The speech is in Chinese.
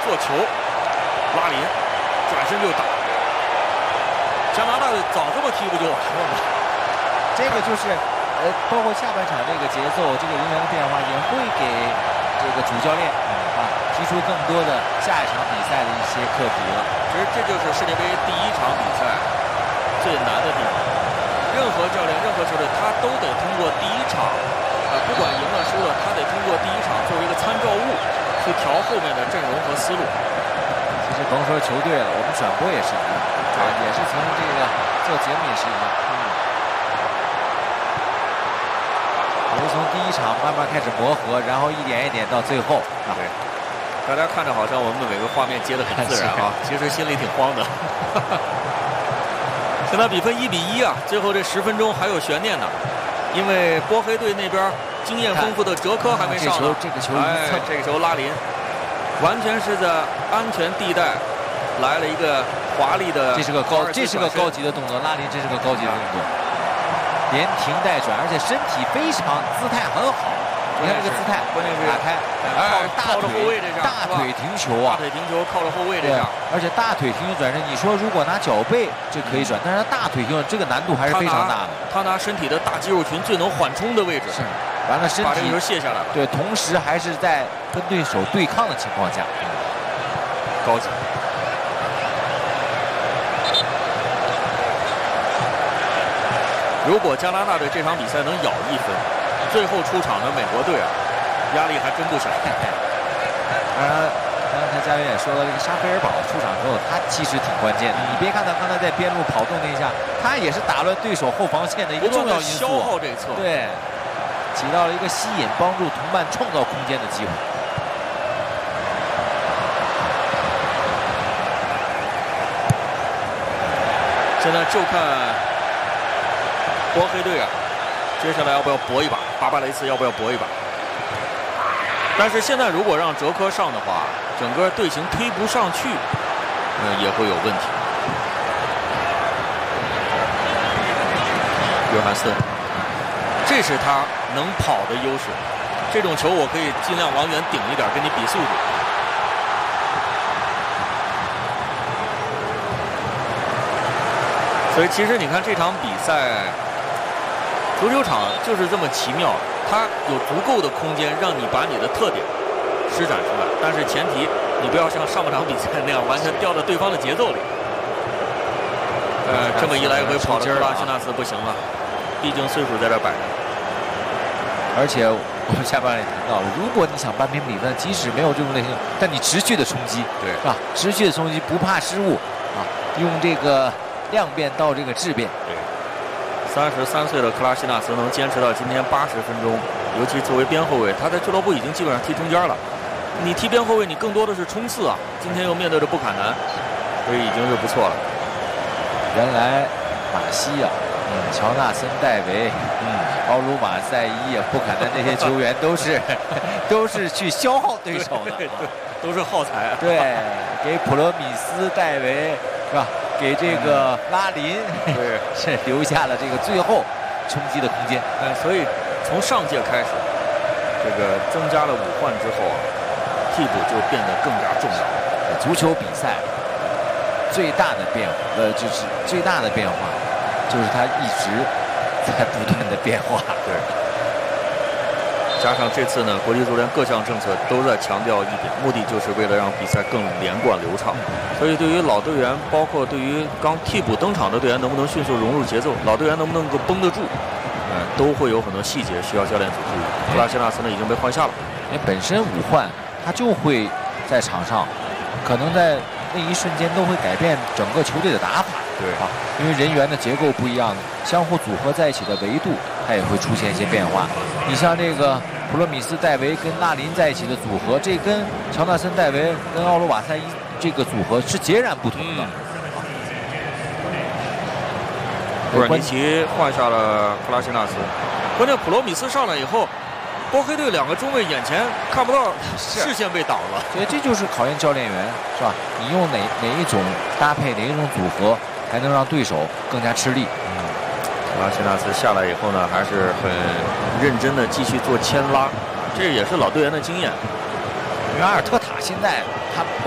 错球，拉林转身就打。加拿大队早这么踢不就完了吗？ 这个就是包括下半场这个节奏，这个人员的变化也会给这个主教练提出更多的下一场比赛的一些课题了。 其实这就是世界杯第一场比赛最难的地方。任何教练、任何球队，他都得通过第一场，不管赢了输了，他得通过第一场作为一个参照物，去调后面的阵容和思路。 其实甭说球队了，我们转播也是一样，也是从这个做节目也是一样。也是从第一场慢慢开始磨合，然后一点一点到最后。 对，大家看着好像我们每个画面接得很自然啊，其实心里挺慌的。现在比分1-1啊，最后这10分钟还有悬念呢，因为波黑队那边经验丰富的哲科还没上呢。 这个球这个时候拉林完全是在安全地带来了一个华丽的， 这是个高级的动作，拉林这是个高级的动作。连停带转，而且身体非常姿态很好。你看这个姿态， 关键是打开， 靠着后卫这下， 大腿停球啊， 大腿停球靠着后卫这下， 而且大腿停球转身，你说如果拿脚背这可以转，但是大腿停球这个难度还是非常大的。 他拿身体的大肌肉群最能缓冲的位置， 是完了身体把这个球卸下来了。 对，同时还是在跟对手对抗的情况下， 高级。如果加拿大队这场比赛能咬1分，最后出场的美国队啊，压力还真不小。 当然，刚才嘉宾也说了，这个沙菲尔堡出场之后，他其实挺关键的。你别看他刚才在边路跑动那一下，他也是打乱对手后防线的一个重要因素。 消耗这一侧， 对，起到了一个吸引、帮助同伴创造空间的机会。 现在就看波黑队啊，接下来要不要搏一把？巴巴雷斯要不要搏一把？但是现在如果让哲科上的话，整个队形推不上去，也会有问题。约翰森，这是他能跑的优势。这种球我可以尽量往远顶一点，跟你比速度。所以其实你看这场比赛，足球场就是这么奇妙，它有足够的空间让你把你的特点施展出来，但是前提你不要像上半场比赛那样完全掉到对方的节奏里。这么一来一回跑的克拉西纳斯不行了，毕竟岁数在这摆着。 而且我们下半也谈到了，如果你想扳平比分，即使没有这种类型，但你持续的冲击， 对， 是吧？持续的冲击，不怕失误啊，用这个量变到这个质变。 对，33岁的克拉西纳斯能坚持到今天80分钟，尤其作为边后卫，他在俱乐部已经基本上踢中间了。你踢边后卫，你更多的是冲刺啊。今天又面对着布坎南，所以已经是不错了。 原来马西啊，乔纳森·戴维，奥鲁马塞伊啊，布坎南这些球员都是去消耗对手的， 对，都是耗材。 对，给普罗米斯、戴维是吧？给这个拉林， 对， 是留下了这个最后冲击的空间。 所以从上届开始，这个增加了5换之后啊，替补就变得更加重要。 足球比赛最大的变化，就是最大的变化，就是它一直在不断的变化。 对。加上这次呢，国际足联各项政策都在强调一点，目的就是为了让比赛更连贯流畅。所以对于老队员，包括对于刚替补登场的队员，能不能迅速融入节奏，老队员能不能够绷得住，都会有很多细节需要教练组注意。克拉西纳斯呢已经被换下了， 因为本身5换他就会在场上，可能在那一瞬间都会改变整个球队的打法。 对啊，因为人员的结构不一样，相互组合在一起的维度，它也会出现一些变化。你像这个普罗米斯、戴维跟拉林在一起的组合，这跟乔纳森·戴维跟奥罗瓦塞伊这个组合是截然不同的。 布尔尼奇换下了克拉西纳斯，关键普罗米斯上来以后，波黑队2个中卫眼前看不到，视线被挡了， 所以这就是考验教练员，是吧？你用哪一种搭配，哪一种组合，才能让对手更加吃力。 克拉西纳斯下来以后呢，还是很认真的继续做牵拉，这也是老队员的经验。 因为阿尔特塔现在他